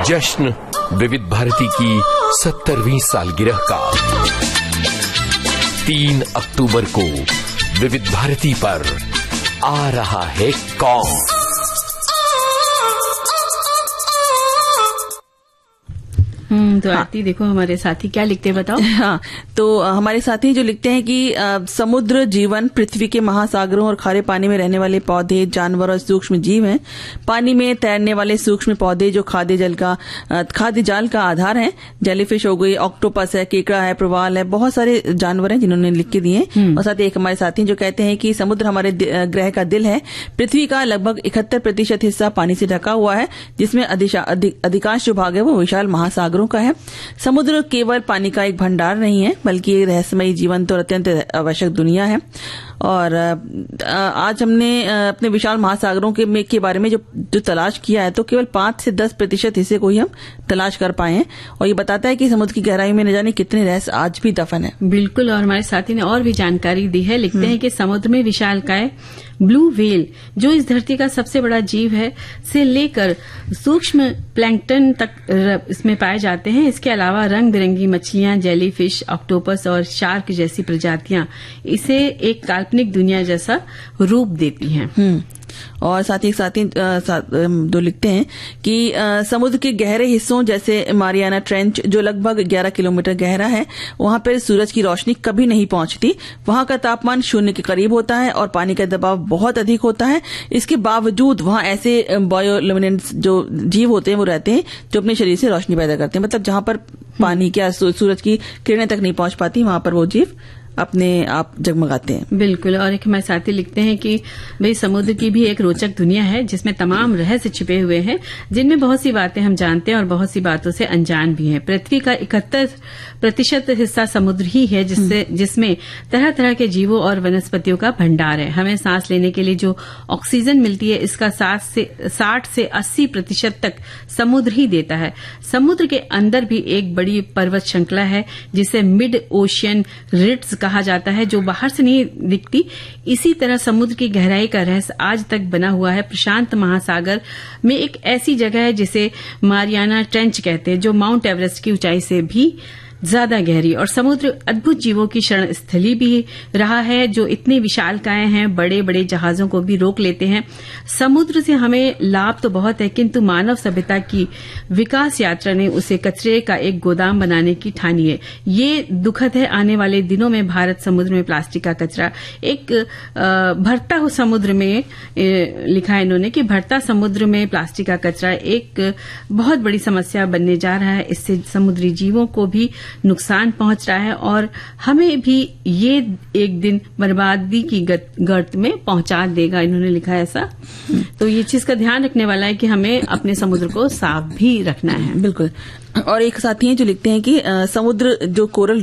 जश्न विविध भारती की 70वीं सालगिरह का 3 अक्टूबर को विविध भारती पर आ रहा है कौन। तो आरती देखो हमारे साथी क्या लिखते हैं बताओ। हाँ, तो हमारे साथी जो लिखते हैं कि समुद्र जीवन, पृथ्वी के महासागरों और खारे पानी में रहने वाले पौधे, जानवर और सूक्ष्म जीव हैं। पानी में तैरने वाले सूक्ष्म पौधे जो खाद्य जाल का आधार हैं। जेलीफिश हो गई, ऑक्टोपस है, केकड़ा है, प्रवाल है, बहुत सारे जानवर हैं जिन्होंने लिख के दिए। और साथ ही एक हमारे साथी जो कहते हैं कि समुद्र हमारे ग्रह का दिल है। पृथ्वी का लगभग 71% हिस्सा पानी से ढका हुआ है, जिसमें अधिकांश जो भाग है वो विशाल महासागरों का है। समुद्र केवल पानी का एक भंडार नहीं है, बल्कि एक रहस्यमयी, जीवंत और अत्यंत आवश्यक दुनिया है। और आज हमने अपने विशाल महासागरों के बारे में जो तलाश किया है, तो केवल 5 से 10% हिस्से को ही हम तलाश कर पाए हैं। और ये बताता है कि समुद्र की गहराई में न जाने कितने रहस्य आज भी दफन है। बिल्कुल, और हमारे साथी ने और भी जानकारी दी है। लिखते हैं कि समुद्र में विशालकाय ब्लू व्हेल, जो इस धरती का सबसे बड़ा जीव है, से लेकर सूक्ष्म प्लैंकटन तक इसमें पाए जाते हैं। इसके अलावा रंग बिरंगी मछलियां, जेलीफिश, ऑक्टोपस और शार्क जैसी प्रजातियां इसे एक काल्पनिक दुनिया जैसा रूप देती हैं। और साथ ही जो लिखते हैं कि समुद्र के गहरे हिस्सों जैसे मारियाना ट्रेंच, जो लगभग 11 किलोमीटर गहरा है, वहां पर सूरज की रोशनी कभी नहीं पहुंचती। वहां का तापमान 0 के करीब होता है और पानी का दबाव बहुत अधिक होता है। इसके बावजूद वहां ऐसे बायोल्यूमिनेंट्स जो जीव होते हैं वो रहते हैं, जो अपने शरीर से रोशनी पैदा करते हैं। मतलब जहां पर पानी क्या सूरज की किरणें तक नहीं पहुंच पाती, वहां पर वो जीव अपने आप जगमगाते हैं। बिल्कुल, और एक हमारे साथी लिखते हैं कि भाई समुद्र की भी एक रोचक दुनिया है, जिसमें तमाम रहस्य छिपे हुए हैं, जिनमें बहुत सी बातें हम जानते हैं और बहुत सी बातों से अनजान भी हैं। पृथ्वी का 71% हिस्सा समुद्र ही है, जिसमें तरह तरह के जीवों और वनस्पतियों का भंडार है। हमें सांस लेने के लिए जो ऑक्सीजन मिलती है, इसका 60 से 80% तक समुद्र ही देता है। समुद्र के अंदर भी एक बड़ी पर्वत श्रृंखला है, जिसे मिड ओशियन रिड्स कहा जाता है, जो बाहर से नहीं दिखती। इसी तरह समुद्र की गहराई का रहस्य आज तक बना हुआ है। प्रशांत महासागर में एक ऐसी जगह है जिसे मारियाना ट्रेंच कहते हैं, जो माउंट एवरेस्ट की ऊंचाई से भी ज्यादा गहरी, और समुद्र अद्भुत जीवों की शरण स्थली भी रहा है, जो इतनी विशालकाय हैं, बड़े बड़े जहाजों को भी रोक लेते हैं। समुद्र से हमें लाभ तो बहुत है, किंतु मानव सभ्यता की विकास यात्रा ने उसे कचरे का एक गोदाम बनाने की ठानी है। ये दुखद है। आने वाले दिनों में भारत समुद्र में प्लास्टिक का कचरा एक भरता हुआ समुद्र में, लिखा है इन्होंने कि भरता समुद्र में प्लास्टिक का कचरा एक बहुत बड़ी समस्या बनने जा रहा है। इससे समुद्री जीवों को भी नुकसान पहुंच रहा है और हमें भी ये एक दिन बर्बादी की गर्त में पहुंचा देगा। इन्होंने लिखा है ऐसा। तो ये चीज का ध्यान रखने वाला है कि हमें अपने समुद्र को साफ भी रखना है। बिल्कुल। और एक साथी हैं जो लिखते हैं कि समुद्र जो कोरल